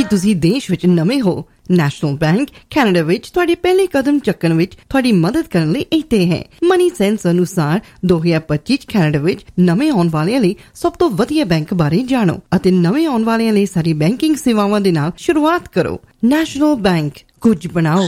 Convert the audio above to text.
ਤੁਸੀਂ ਦੇਸ਼ ਵਿੱਚ ਨਵੇਂ ਹੋ, ਨੈਸ਼ਨਲ ਬੈਂਕ ਕੈਨੇਡਾ ਵਿੱਚ ਤੁਹਾਡੇ ਪਹਿਲੇ ਕਦਮ ਚੱਕਣ ਵਿੱਚ ਤੁਹਾਡੀ ਮਦਦ ਕਰਨ ਲਈ ਇੱਥੇ ਹੈ। ਮਨੀ ਸੈਂਸ ਅਨੁਸਾਰ 2025 ਚ ਕੈਨੇਡਾ ਵਿੱਚ ਨਵੇਂ ਆਉਣ ਵਾਲਿਆਂ ਲਈ ਸਭ ਤੋਂ ਵਧੀਆ ਬੈਂਕ ਬਾਰੇ ਜਾਣੋ ਅਤੇ ਨਵੇਂ ਆਉਣ ਵਾਲਿਆਂ ਲਈ ਸਾਰੀ ਬੈਂਕਿੰਗ ਸੇਵਾਵਾਂ ਦੇ ਨਾਲ ਸ਼ੁਰੂਆਤ ਕਰੋ। ਨੈਸ਼ਨਲ ਬੈਂਕ, ਕੁਝ ਬਣਾਓ।